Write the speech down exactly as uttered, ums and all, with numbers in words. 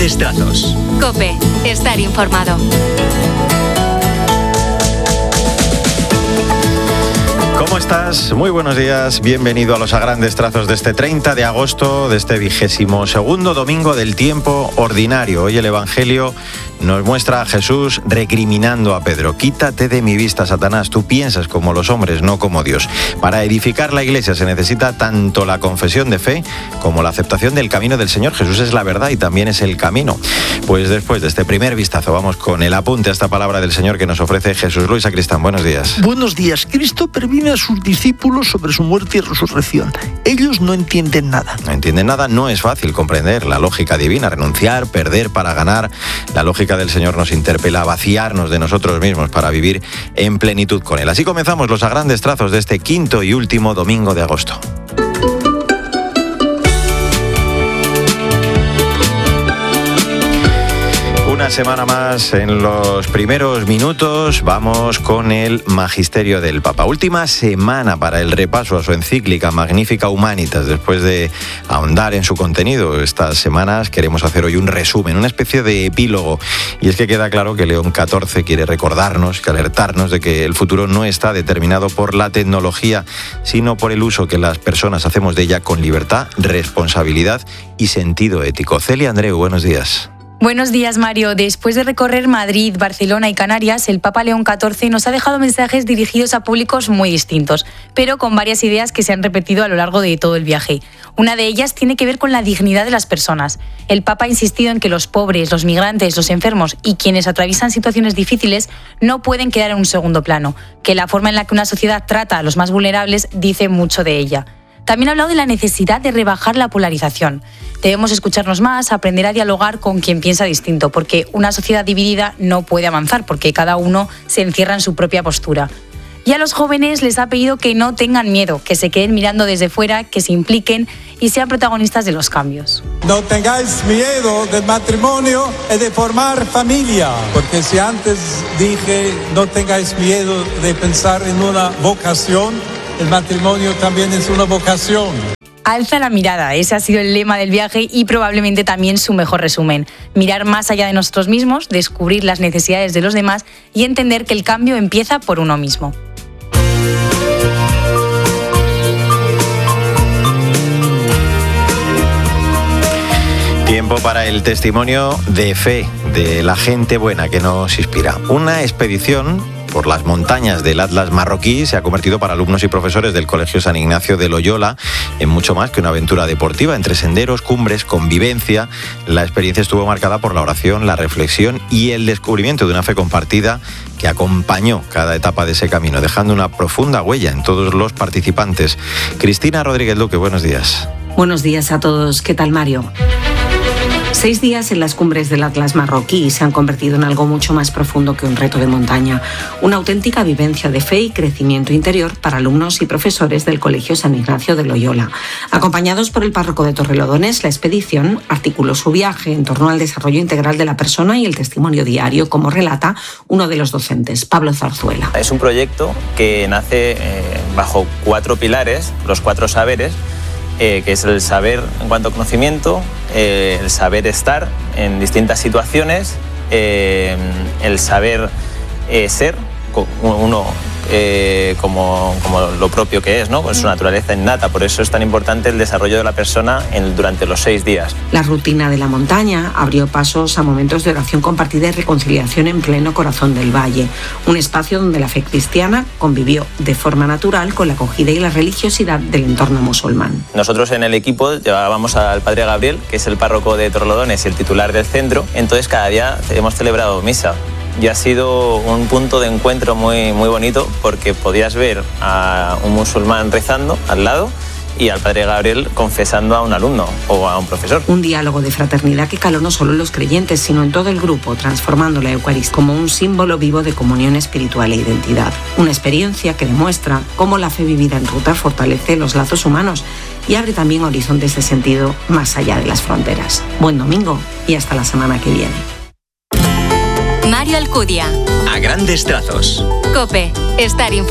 grandes trazos. COPE, estar informado. ¿Cómo estás? Muy buenos días, bienvenido a los a grandes trazos de este treinta de agosto, de este vigésimo segundo domingo del tiempo ordinario. Hoy el Evangelio nos muestra a Jesús recriminando a Pedro. Quítate de mi vista, Satanás, tú piensas como los hombres, no como Dios. Para edificar la Iglesia se necesita tanto la confesión de fe como la aceptación del camino del Señor. Jesús es la verdad y también es el camino. Pues después de este primer vistazo vamos con el apunte a esta palabra del Señor que nos ofrece Jesús Luis Sacristán. Buenos días. Buenos días. Cristo previne a sus discípulos sobre su muerte y resurrección. Ellos no entienden nada. No entienden nada, no es fácil comprender la lógica divina, renunciar, perder para ganar. La lógica del Señor nos interpela a vaciarnos de nosotros mismos para vivir en plenitud con Él. Así comenzamos los a grandes trazos de este quinto y último domingo de agosto. Una semana más en los primeros minutos vamos con el Magisterio del Papa. Última semana para el repaso a su encíclica Magnificat Humanitas. Después de ahondar en su contenido estas semanas queremos hacer hoy un resumen, una especie de epílogo. Y es que queda claro que León catorce quiere recordarnos, que alertarnos de que el futuro no está determinado por la tecnología, sino por el uso que las personas hacemos de ella con libertad, responsabilidad y sentido ético. Celia Andreu, buenos días. Buenos días, Mario. Después de recorrer Madrid, Barcelona y Canarias, el Papa León catorce nos ha dejado mensajes dirigidos a públicos muy distintos, pero con varias ideas que se han repetido a lo largo de todo el viaje. Una de ellas tiene que ver con la dignidad de las personas. El Papa ha insistido en que los pobres, los migrantes, los enfermos y quienes atraviesan situaciones difíciles no pueden quedar en un segundo plano, que la forma en la que una sociedad trata a los más vulnerables dice mucho de ella. También ha hablado de la necesidad de rebajar la polarización. Debemos escucharnos más, aprender a dialogar con quien piensa distinto, porque una sociedad dividida no puede avanzar, porque cada uno se encierra en su propia postura. Y a los jóvenes les ha pedido que no tengan miedo, que se queden mirando desde fuera, que se impliquen y sean protagonistas de los cambios. No tengáis miedo del matrimonio y de formar familia, porque si antes dije no tengáis miedo de pensar en una vocación, el matrimonio también es una vocación. Alza la mirada, ese ha sido el lema del viaje y probablemente también su mejor resumen. Mirar más allá de nosotros mismos, descubrir las necesidades de los demás y entender que el cambio empieza por uno mismo. Tiempo para el testimonio de fe de la gente buena que nos inspira. Una expedición por las montañas del Atlas marroquí se ha convertido para alumnos y profesores del Colegio San Ignacio de Loyola en mucho más que una aventura deportiva. Entre senderos, cumbres, convivencia, la experiencia estuvo marcada por la oración, la reflexión y el descubrimiento de una fe compartida que acompañó cada etapa de ese camino, dejando una profunda huella en todos los participantes. Cristina Rodríguez Luque, buenos días. Buenos días a todos. ¿Qué tal, Mario? Seis días en las cumbres del Atlas marroquí se han convertido en algo mucho más profundo que un reto de montaña. Una auténtica vivencia de fe y crecimiento interior para alumnos y profesores del Colegio San Ignacio de Loyola. Acompañados por el párroco de Torrelodones, la expedición articuló su viaje en torno al desarrollo integral de la persona y el testimonio diario, como relata uno de los docentes, Pablo Zarzuela. Es un proyecto que nace eh, bajo cuatro pilares, los cuatro saberes, Eh, que es el saber en cuanto a conocimiento, eh, el saber estar en distintas situaciones, eh, el saber eh, ser, uno eh, como, como lo propio que es, ¿no? Con su naturaleza innata. Por eso es tan importante el desarrollo de la persona en, durante los seis días. La rutina de la montaña abrió pasos a momentos de oración compartida y reconciliación en pleno corazón del valle, un espacio donde la fe cristiana convivió de forma natural con la acogida y la religiosidad del entorno musulmán. Nosotros en el equipo llevábamos al padre Gabriel, que es el párroco de Torrelodones y el titular del centro, entonces cada día hemos celebrado misa. Y ha sido un punto de encuentro muy, muy bonito, porque podías ver a un musulmán rezando al lado y al padre Gabriel confesando a un alumno o a un profesor. Un diálogo de fraternidad que caló no solo en los creyentes, sino en todo el grupo, transformando la Eucaristía como un símbolo vivo de comunión espiritual e identidad. Una experiencia que demuestra cómo la fe vivida en ruta fortalece los lazos humanos y abre también horizontes de sentido más allá de las fronteras. Buen domingo y hasta la semana que viene. Mario Alcudia. A grandes trazos. COPE, estar informado.